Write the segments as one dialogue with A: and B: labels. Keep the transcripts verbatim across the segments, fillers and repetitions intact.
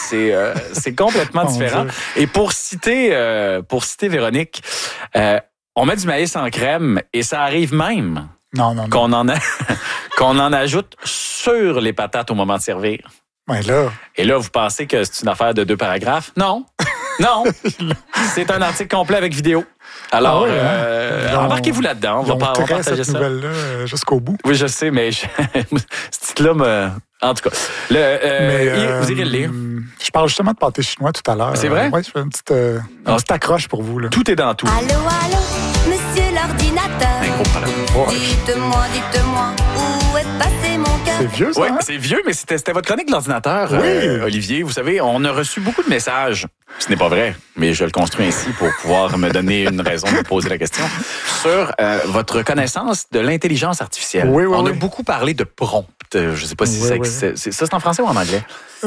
A: c'est, euh, c'est complètement différent. Et pour citer, euh, pour citer Véronique, euh, on met du maïs en crème et ça arrive même
B: non, non, non.
A: qu'on en a, qu'on en ajoute sur les patates au moment de servir.
B: Ouais, là.
A: Et là, vous pensez que c'est une affaire de deux paragraphes? Non. Non. C'est un article complet avec vidéo. Alors, ah oui, euh, hein? embarquez-vous là-dedans. On va pas partager
B: cette
A: ça.
B: nouvelle-là jusqu'au bout.
A: Oui, je sais, mais je... ce titre-là me... En tout cas, le, euh, mais, euh, vous irez le lire.
B: Je parle justement de pâté chinois tout à l'heure.
A: C'est vrai?
B: Oui, je fais une petite, euh, une petite accroche pour vous. Là.
A: Tout est dans tout.
C: Allô, allô, monsieur l'ordinateur.
A: Un gros problème.
B: Ouais.
C: Dites-moi, dites-moi, où est passé mon cœur?
B: C'est vieux, ça?
A: Oui,
B: hein?
A: c'est vieux, mais c'était, c'était votre chronique de l'ordinateur,
B: oui.
A: euh, Olivier. Vous savez, on a reçu beaucoup de messages. Ce n'est pas vrai, mais je le construis ainsi pour pouvoir me donner une raison de poser la question. Sur euh, votre connaissance de l'intelligence artificielle.
B: Oui, oui,
A: on
B: oui.
A: a beaucoup parlé de prompt. Je ne sais pas si
B: oui,
A: ça,
B: oui.
A: c'est, c'est, ça, c'est en français ou en anglais?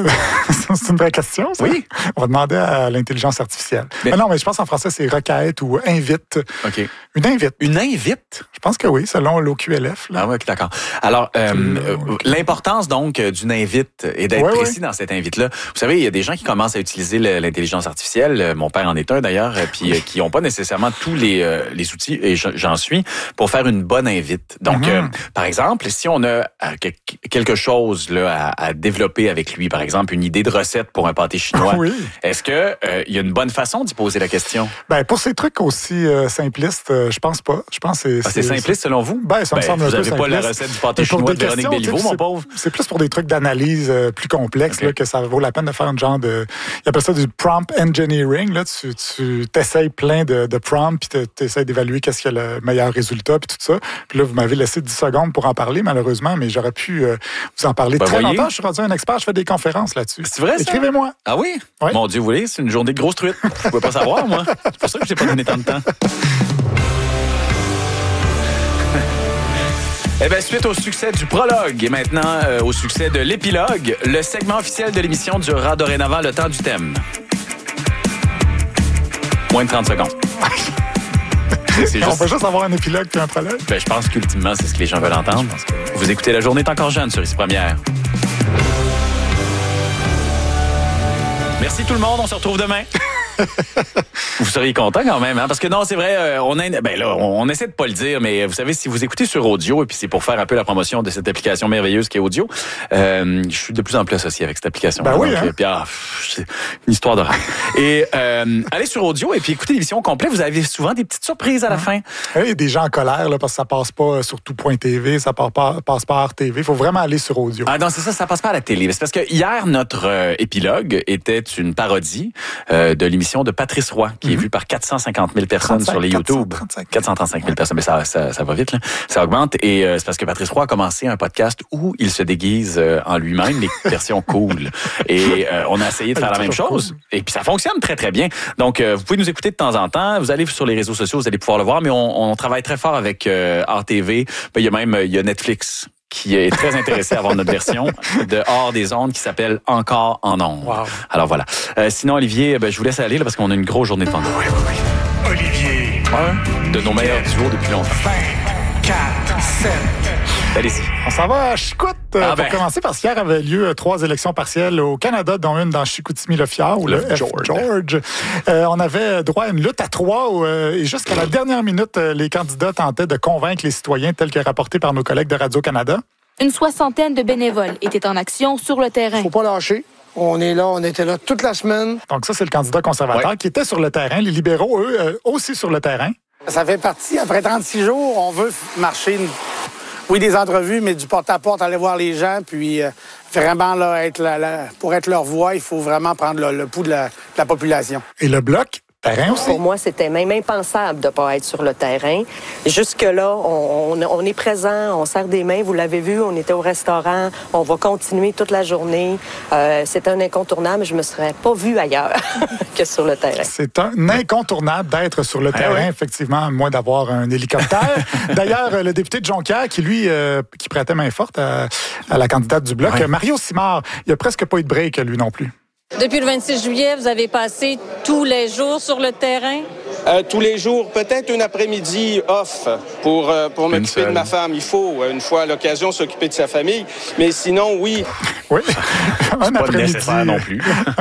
B: C'est une vraie question, ça?
A: Oui.
B: On va demander à l'intelligence artificielle. Mais, mais non, mais je pense en français, c'est requête ou invite.
A: OK.
B: Une invite.
A: Une invite?
B: Je pense que oui, selon l'O Q L F. Là.
A: Ah oui, OK, d'accord. Alors, euh, euh, okay. l'importance, donc, d'une invite et d'être
B: oui,
A: précis
B: oui.
A: dans cette invite-là. Vous savez, il y a des gens qui commencent à utiliser le, l'intelligence artificielle. Mon père en est un, d'ailleurs, puis euh, qui n'ont pas nécessairement tous les, euh, les outils, et j'en suis, pour faire une bonne invite. Donc, mm-hmm. euh, par exemple, si on a euh, quelque chose là, à, à développer avec lui, par exemple, une idée de recette pour un pâté chinois,
B: oui.
A: est-ce qu'il euh, y a une bonne façon d'y poser la question?
B: Ben, pour ces trucs aussi euh, simplistes, euh, je pense pas. Je pense que c'est,
A: ah, c'est, c'est simpliste selon vous?
B: Ben, ça me
A: ben,
B: semble un peu simpliste.
A: Vous n'avez pas la recette du pâté chinois de Véronique Béliveau, mon pauvre?
B: C'est plus pour des trucs d'analyse euh, plus complexes okay. là, que ça vaut la peine de faire un genre de... Ils appellent ça du prompt engineering. Là. Tu, tu t'essayes plein de, de prompts puis tu essaies d'évaluer qu'est-ce qui a le meilleur résultat puis tout ça. Puis là, vous m'avez laissé dix secondes pour en parler, malheureusement, mais j'aurais pu euh, vous en parler ben, très voyez. longtemps. Je suis rendu un expert, je fais des conférences là-dessus.
A: C'est vrai, ça?
B: Écrivez-moi.
A: Ah oui?
B: oui?
A: Mon Dieu, vous voyez, c'est une journée de grosse truite. Je ne pouvais pas savoir, moi. C'est pour ça que je n'ai pas donné tant de temps. Eh bien, suite au succès du prologue et maintenant euh, au succès de l'épilogue, le segment officiel de l'émission durera dorénavant le temps du thème. Moins de trente secondes.
B: c'est, c'est juste... On peut juste avoir un épilogue puis un prologue.
A: Ben, je pense qu'ultimement, c'est ce que les gens veulent entendre. Que... Vous écoutez La Journée est encore jeune sur Ici Première. Merci tout le monde, on se retrouve demain. Vous seriez content quand même, hein? Parce que non, c'est vrai, euh, on, a, ben là, on, on essaie de pas le dire, mais vous savez, si vous écoutez sur audio, et puis c'est pour faire un peu la promotion de cette application merveilleuse qui est audio, euh, je suis de plus en plus associé avec cette application.
B: Ben oui,
A: donc,
B: hein?
A: Puis, ah, c'est une histoire de rêve. Et euh, allez sur audio et puis écoutez l'émission complète. Vous avez souvent des petites surprises à la fin.
B: Il y a des gens en colère là, parce que ça passe pas sur tout point T V, ça passe pas, passe pas à R T V. Il faut vraiment aller sur audio.
A: Ah non, c'est ça, ça passe pas à la télé. C'est parce que hier, notre euh, épilogue était une parodie euh, de l'émission de Patrice Roy, qui mm-hmm. est vue par quatre cent cinquante mille personnes trente-cinq, sur les YouTube. quatre cent trente-cinq mille personnes, mais ça, ça, ça va vite, là. Ça augmente. Et euh, c'est parce que Patrice Roy a commencé un podcast où il se déguise euh, en lui-même, les versions cool. Et euh, on a essayé de faire la même chose. Cool. Et puis ça fonctionne très, très bien. Donc, euh, vous pouvez nous écouter de temps en temps. Vous allez sur les réseaux sociaux, vous allez pouvoir le voir, mais on, on travaille très fort avec euh, R T V. Ben, il y a même il y a Netflix qui est très intéressé à avoir notre version de Hors des ondes qui s'appelle Encore en ondes. Wow. Alors voilà. Euh, sinon, Olivier, ben, je vous laisse aller là, parce qu'on a une grosse journée devant nous.
D: Oui, oui, oui. Olivier.
A: Un de nos meilleurs duos depuis longtemps.
D: cinq, quatre, sept.
A: Allez-y.
B: On s'en va à Chicoute euh, ah ben. pour commencer, parce qu'hier avait lieu euh, trois élections partielles au Canada, dont une dans Chicoutimi-Le-Fjord, ou le, le F. George. George. Euh, on avait droit à une lutte à trois, où, euh, et jusqu'à la dernière minute, euh, les candidats tentaient de convaincre les citoyens, tel que rapporté par nos collègues de Radio-Canada.
E: Une soixantaine de bénévoles étaient en action sur le terrain.
F: Faut pas lâcher. On est là, on était là toute la semaine.
B: Donc ça, c'est le candidat conservateur ouais. qui était sur le terrain. Les libéraux, eux, euh, aussi sur le terrain.
F: Ça fait partie, après trente-six jours, on veut marcher... Une... Oui, des entrevues, mais du porte-à-porte, aller voir les gens, puis euh, vraiment, là, être la, la, pour être leur voix, il faut vraiment prendre le, le pouls de la, de la population.
B: Et le Bloc, terrain aussi?
G: Pour moi, c'était même impensable de ne pas être sur le terrain. Jusque-là, on, on, on est présent, on serre des mains, vous l'avez vu, on était au restaurant, on va continuer toute la journée. Euh, c'est un incontournable, je ne me serais pas vue ailleurs que sur le terrain.
B: C'est un incontournable d'être sur le ah terrain, oui. effectivement, à moins d'avoir un hélicoptère. D'ailleurs, le député de Jonquière, qui lui, euh, qui prêtait main forte à, à la candidate du Bloc, oui. Mario Simard, il n'y a presque pas eu de break, lui non plus.
H: Depuis le vingt-six juillet, vous avez passé tous les jours sur le terrain?
I: Euh, tous les jours, peut-être un après-midi off pour, euh, pour m'occuper seule. de ma femme. Il faut, une fois à l'occasion, s'occuper de sa famille. Mais sinon, oui.
B: Oui,
A: un après-midi. Pas nécessaire non plus.